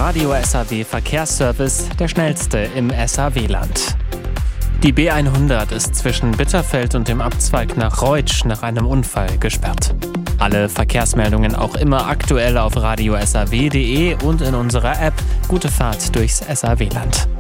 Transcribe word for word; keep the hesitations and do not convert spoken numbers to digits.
Radio S A W Verkehrsservice, der schnellste im S A W-Land. Die B hundert ist zwischen Bitterfeld und dem Abzweig nach Reutsch nach einem Unfall gesperrt. Alle Verkehrsmeldungen auch immer aktuell auf radio s a w punkt d e und in unserer App. Gute Fahrt durchs S A W-Land.